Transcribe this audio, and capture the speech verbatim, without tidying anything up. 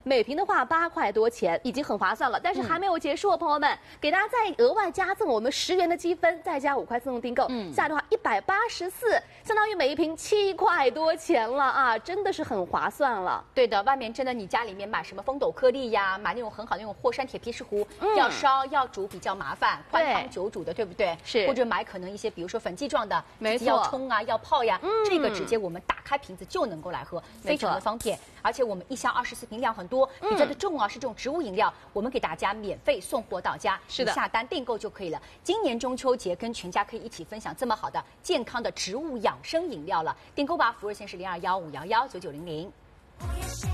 每瓶的话八块多钱，已经很划算了。但是还没有结束，朋友们，给大家再额外加赠我们十元的积分，再加五块自动订购，嗯，下来的话一百八十四，相当于每一瓶七块多钱了啊，真的是很划算了。 对的，外面真的你家里面买什么风斗颗粒呀，买那种很好那种霍山铁皮石斛，嗯、要烧要煮比较麻烦，宽汤久煮的，对不对？ 是。 或者买可能一些比如说粉剂状的， 没错， 要冲啊要泡呀，嗯、这个直接我们打开瓶子就能够来喝，非常的方便。而且我们一箱二十四瓶量很多，比较的重啊，是这种植物饮料，我们给大家免费送货到家， 是的， 下单订购就可以了。今年中秋节跟全家可以一起分享这么好的健康的植物养生饮料了，订购吧，服务热线是零二幺五幺幺九九零零。